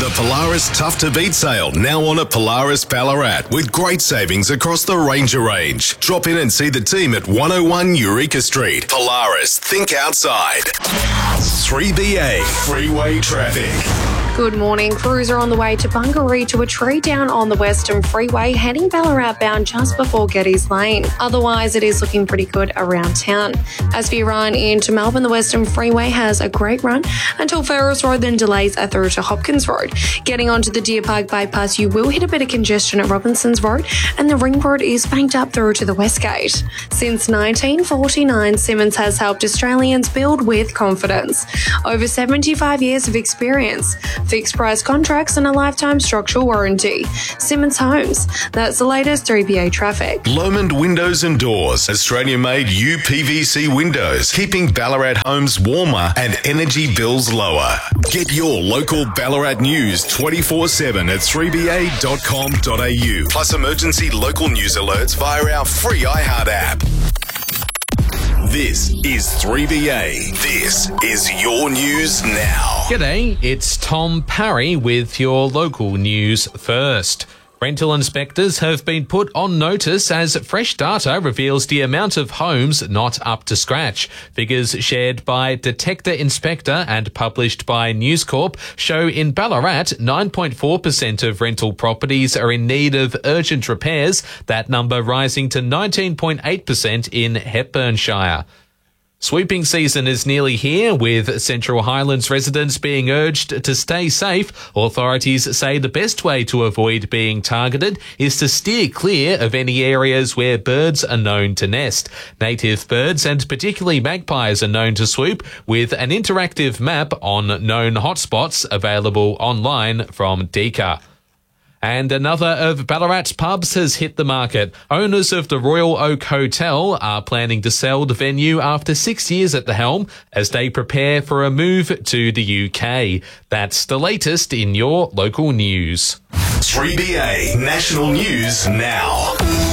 The Polaris Tough to Beat sale now on at Polaris Ballarat with great savings across the Ranger range. Drop in and see the team at 101 Eureka Street. Polaris, think outside. 3BA Freeway Traffic. Good morning. Crews are on the way to Bungaree to a tree down on the Western Freeway, heading Ballarat bound just before Geddes Lane. Otherwise, it is looking pretty good around town. As for your run into Melbourne, the Western Freeway has a great run until Ferris Road, then delays are through to Hopkins Road. Getting onto the Deer Park bypass, you will hit a bit of congestion at Robinsons Road, and the Ring Road is banked up through to the Westgate. Since 1949, Simmons has helped Australians build with confidence. Over 75 years of experience, fixed price contracts and a lifetime structural warranty. Simmons Homes. That's the latest 3BA traffic. Lomond Windows and Doors. Australian-made UPVC windows, keeping Ballarat homes warmer and energy bills lower. Get your local Ballarat news 24/7 at 3ba.com.au. Plus emergency local news alerts via our free iHeart app. This is 3BA. This is your news now. G'day, it's Tom Parry with your local news first. Rental inspectors have been put on notice as fresh data reveals the amount of homes not up to scratch. Figures shared by Detector Inspector and published by News Corp show in Ballarat 9.4% of rental properties are in need of urgent repairs, that number rising to 19.8% in Hepburnshire. Sweeping season is nearly here, with Central Highlands residents being urged to stay safe. Authorities say the best way to avoid being targeted is to steer clear of any areas where birds are known to nest. Native birds and particularly magpies are known to swoop, with an interactive map on known hotspots available online from Deka. And another of Ballarat's pubs has hit the market. Owners of the Royal Oak Hotel are planning to sell the venue after 6 years at the helm as they prepare for a move to the UK. That's the latest in your local news. 3BA National News Now.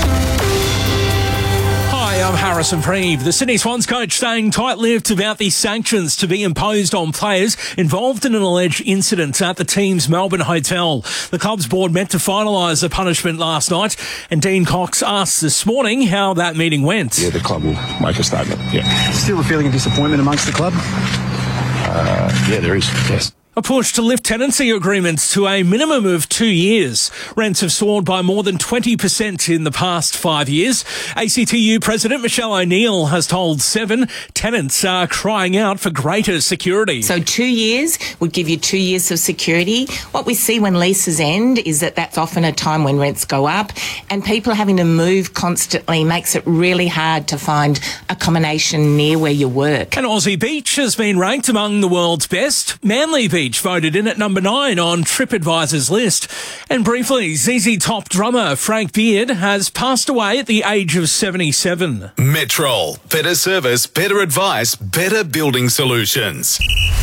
Hi, I'm Harrison Preeve. The Sydney Swans coach saying tight-lipped about the sanctions to be imposed on players involved in an alleged incident at the team's Melbourne hotel. The club's board met to finalise the punishment last night, and Dean Cox asked this morning how that meeting went. Yeah, the club will make a statement, yeah. Still a feeling of disappointment amongst the club? Yeah, there is, yes. A push to lift tenancy agreements to a minimum of 2 years. Rents have soared by more than 20% in the past 5 years. ACTU President Michelle O'Neill has told Seven tenants are crying out for greater security. So 2 years would give you 2 years of security. What we see when leases end is that that's often a time when rents go up, and people having to move constantly makes it really hard to find accommodation near where you work. And Aussie Beach has been ranked among the world's best. Manly Beach voted in at number 9 on TripAdvisor's list. And briefly, ZZ Top drummer Frank Beard has passed away at the age of 77. Metrol. Better service, better advice, better building solutions.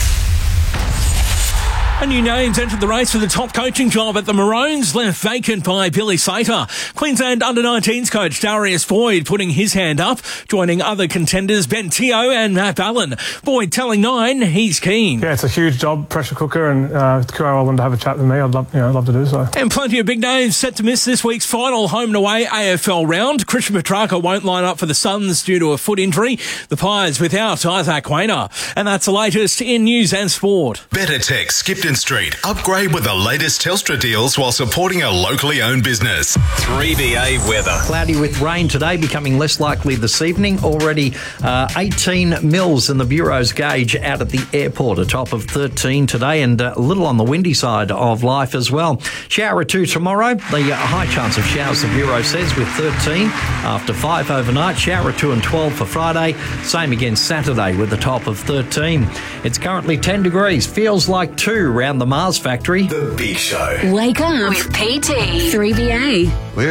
A new names entered the race for the top coaching job at the Maroons, left vacant by Billy Slater. Queensland Under-19s coach Darius Boyd putting his hand up, joining other contenders Ben Teo and Matt Allen. Boyd telling Nine he's keen. Yeah, it's a huge job, pressure cooker, and QRL wanted to have a chat with me. I'd love to do so. And plenty of big names set to miss this week's final home and away AFL round. Christian Petrarca won't line up for the Suns due to a foot injury. The Pies without Isaac Wainer. And that's the latest in news and sport. Better Tech, Skipton Street. Upgrade with the latest Telstra deals while supporting a locally owned business. 3BA weather. Cloudy with rain today, becoming less likely this evening. Already 18 mils in the Bureau's gauge out at the airport, a top of 13 today, and a little on the windy side of life as well. Shower or two tomorrow. The high chance of showers, the Bureau says, with 13 after 5 overnight. Shower or 2 and 12 for Friday. Same again Saturday with a top of 13. It's currently 10 degrees. Feels like 2 around the Mars factory. The Big Show. Wake up with PT. 3BA.